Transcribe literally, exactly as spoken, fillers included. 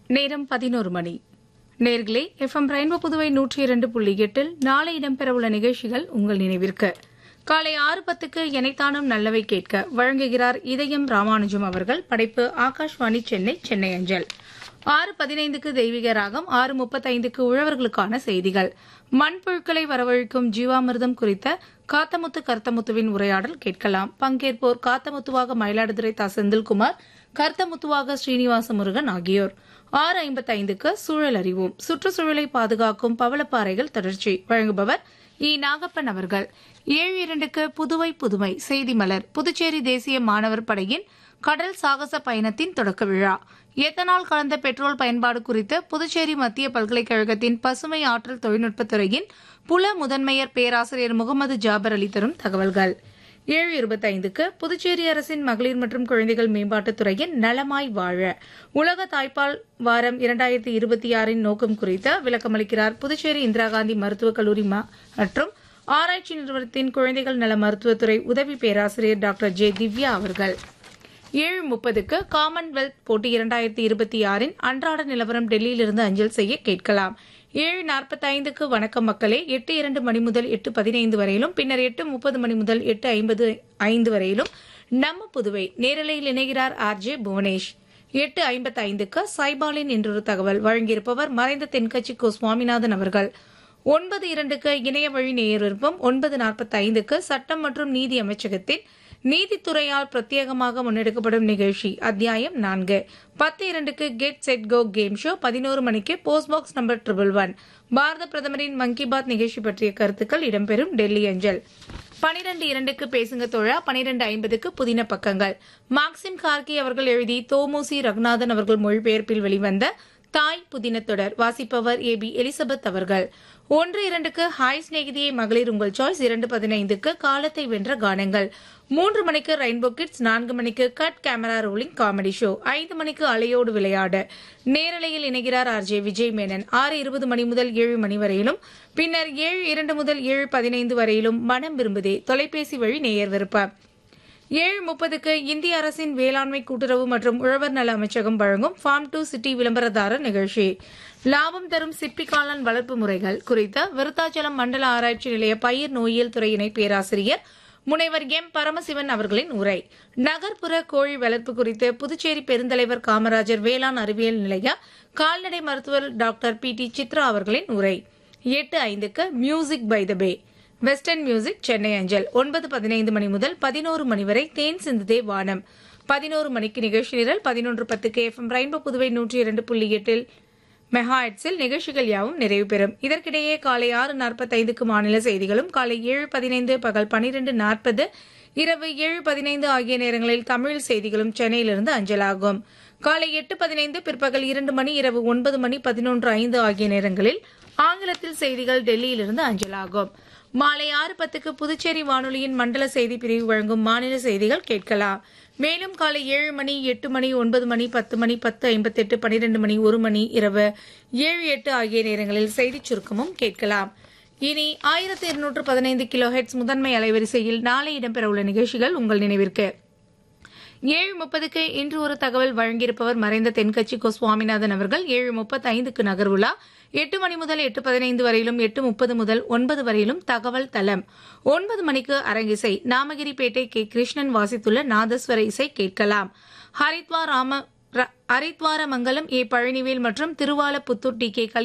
நேரம் பதினோரு மணி. நேர்களே, எஃப்எம் ரெயின்போ புதுவை நூற்றி இரண்டு புள்ளி எட்டில் நாளை இடம்பெறவுள்ள நிகழ்ச்சிகள் உங்கள் நினைவிற்கு. காலை ஆறு பத்துக்கு எனைத்தானும் நல்லவை கேட்க வழங்குகிறார் இதயம் ராமானுஜம் அவர்கள். படைப்பு ஆகாஷ்வாணி சென்னை சென்னை அஞ்சல். ஆறு பதினைந்துக்கு தெய்வீக ராகம், ஆறு முப்பத்தைந்துக்கு உழவர்களுக்கான செய்திகள். மண்புழுக்களை வரவழைக்கும் ஜீவாமிர்தம் குறித்த காத்தமுத்து கர்த்தமுத்துவின் உரையாடல் கேட்கலாம். பங்கேற்போர் காத்தமுத்துவாக மயிலாடுதுறை தா செந்தில்குமார், கர்த்தமுத்துவாக ஸ்ரீனிவாச முருகன் ஆகியோர். ஆறு ஐம்பத்தைந்துக்கு சூழல் அறிவோம், சுற்றுச்சூழலை பாதுகாக்கும் பவளப்பாறைகள் தொடர்ச்சி. வழங்குபவர் இ நாகப்பன் அவர்கள். ஏழு இரண்டுக்கு புதுவை புதுமை செய்தி மலர், புதுச்சேரி தேசிய மாணவர் படையின் கடல் சாகச பயணத்தின் தொடக்க விழா. எத்தனால் கலந்த பெட்ரோல் பயன்பாடு குறித்து புதுச்சேரி மத்திய பல்கலைக்கழகத்தின் பசுமை ஆற்றல் தொழில்நுட்பத்துறையின் புல முதன்மையர் பேராசிரியர் முகமது ஜாபர் அலி தரும் தகவல்கள். ஏழு இருபத்தைந்துக்கு புதுச்சேரி அரசின் மகளிர் மற்றும் குழந்தைகள் மேம்பாட்டுத் துறையின் நலமாய் வாழ உலக தாய்ப்பால் வாரம் இரண்டாயிரத்தி இருபத்தி ஆறின் நோக்கம் குறித்து விளக்கமளிக்கிறார் புதுச்சேரி இந்திரா காந்தி மருத்துவக் கல்லூரி மற்றும் ஆராய்ச்சி நிறுவனத்தின் குழந்தைகள் நல மருத்துவத்துறை உதவி பேராசிரியர் டாக்டர் ஜே திவ்யா அவர்கள். ஏழு முப்பதுக்கு காமன்வெல்த் போட்டி இரண்டாயிரத்தி இருபத்தி ஆறின் அன்றாட நிலவரம் டெல்லியிலிருந்து அஞ்சல் செய்ய கேட்கலாம். ஏழு நாற்பத்தைந்துக்கு வணக்கம் மக்களே, எட்டு இரண்டு மணி முதல் எட்டு பதினைந்து வரையிலும், பின்னர் எட்டு முப்பது மணி முதல் எட்டு ஐம்பது ஐந்து வரையிலும் நம்ம புதுவை நேரலையில் இணைகிறார் ஆர் ஜே புவனேஷ். எட்டு ஐம்பத்தைந்துக்கு சைபாலின் என்றொரு தகவல் வழங்கியிருப்பவர் மறைந்த தென்கட்சி கோ சுவாமிநாதன் அவர்கள். ஒன்பது இரண்டுக்கு இணைய வழி நேயர் விருப்பம். ஒன்பது நாற்பத்தைந்துக்கு சட்டம் மற்றும் நீதி அமைச்சகத்தின் நீதித்துறையால் பிரத்யேகமாக முன்னெடுக்கப்படும் நிகழ்ச்சி அத்தியாயம் நான்கு. பத்து இரண்டுக்கு get set go game show. பதினோரு மணிக்கு post box number triple one பாரத பிரதமரின் மன் கி பாத் நிகழ்ச்சி பற்றிய கருத்துக்கள் இடம்பெறும் டெல்லி அஞ்சல். பனிரெண்டு இரண்டுக்கு பேசுங்க தோழா. பனிரெண்டு ஐம்பதுக்கு புதின பக்கங்கள். மார்க்சிம் கார்கி அவர்கள் எழுதி தோமுசி ரகுநாதன் அவர்கள் மொழிபெயர்ப்பில் வெளிவந்த தாய் புதின தொடர். வாசிப்பவர் ஏ பி எலிசபெத் அவர்கள். ஒன்று இரண்டுக்கு ஹாய் சிநேகிதியை மகளிர் உங்கள் சாய்ஸ். இரண்டு பதினைந்துக்கு காலத்தை வென்ற கானங்கள். மூன்று மணிக்கு ரெயின்போ கிட்ஸ். நான்கு மணிக்கு cut camera rolling comedy show. ஐந்து மணிக்கு அலையோடு விளையாட நேரலையில் இணைகிறார் ஆர் ஜே விஜய் மேனன். ஆறு இருபது மணி முதல் ஏழு மணி வரையிலும், பின்னர் ஏழு இரண்டு முதல் ஏழு பதினைந்து வரையிலும் மனம் விரும்புதே தொலைபேசி வழி நேயர் விருப்பம். ஏழு முப்பதுக்கு இந்திய அரசின் வேளாண்மை கூட்டுறவு மற்றும் உழவர் நல அமைச்சகம் வழங்கும் ஃபார்ம் டு சிட்டி விளம்பரதாரர் நிகழ்ச்சி. லாபம் தரும் சிப்பி காளான் வளர்ப்பு முறைகள் குறித்த விருத்தாச்சலம் மண்டல ஆராய்ச்சி நிலைய பயிர் நோயியல் துறை இணை பேராசிரியர் முனைவர் எம் பரமசிவன் அவர்களின் உரை. நகர்ப்புற கோழி வளர்ப்பு குறித்து புதுச்சேரி பெருந்தலைவர் காமராஜர் வேளாண் அறிவியல் நிலைய கால்நடை மருத்துவர் டாக்டர் பி டி சித்ரா அவர்களின் உரை. எட்டு ஐந்துக்கு music by the pay western music Chennai அஞ்சல். ஒன்பது பதினைந்து மணி முதல் பதினோரு மணி வரை தேன் சிந்துதே வானம். பதினோரு மணிக்கு நிகழ்ச்சி நிரல். பதினொன்று பத்துக்கு எஃப்எம் ரெயின்போ புதுவை நூற்றி இரண்டு புள்ளி எட்டில் மெகாஹெட்ஸில் நிகழ்ச்சிகள் யாவும் நிறைவு பெறும். இதற்கிடையே காலை ஆறு நாற்பத்தைந்துக்கு மாநில செய்திகளும், காலை ஏழு பதினைந்து, பகல் பனிரெண்டு நாற்பது, இரவு ஏழு பதினைந்து ஆகிய நேரங்களில் தமிழ் செய்திகளும் சென்னையிலிருந்து அஞ்சலாகும். காலை எட்டு பதினைந்து, பிற்பகல் இரண்டு மணி, இரவு ஒன்பது மணி பதினொன்று ஐந்து ஆகிய நேரங்களில் ஆங்கிலத்தில் செய்திகள் டெல்லியிலிருந்து அஞ்சலாகும். மாலை ஆறு பத்துக்கு புதுச்சேரி வானொலியின் மண்டல செய்தி பிரிவு வழங்கும் மாநில செய்திகள் கேட்கலாம். மேலும் காலை ஏழு மணி, எட்டு மணி, ஒன்பது மணி, பத்து மணி, பத்து ஐம்பத்தெட்டு, பனிரெண்டு மணி, ஒரு மணி, இரவு ஏழு எட்டு ஆகிய நேரங்களில் செய்திச் சுருக்கமும் கேட்கலாம். இனி ஆயிரத்தி இருநூற்று பதினைந்து கிலோ ஹெட்ஸ் முதன்மை அலைவரிசையில் நாளை இடம்பெறவுள்ள நிகழ்ச்சிகள் உங்கள் நினைவிற்கு. ஏழு முப்பதுக்கு இன்று ஒரு தகவல் வழங்கியிருப்பவர் மறைந்த தென்கட்சி கோ சுவாமிநாதன் அவர்கள். ஏழு முப்பத்தி ஐந்துக்கு நகர்வுலா. எட்டு மணி முதல் எட்டு பதினைந்து வரையிலும், எட்டு முப்பது முதல் ஒன்பது வரையிலும் தகவல் தளம். ஒன்பது மணிக்கு அரங்கிசை. நாமகிரிப்பேட்டை கே கிருஷ்ணன் வாசித்துள்ள நாதஸ்வர இசை கேட்கலாம். ஹரித்வார் ராம ஹரித்வாரமங்கலம் ஏ பழனிவேல் மற்றும் திருவாலப்புத்தூர் டி கே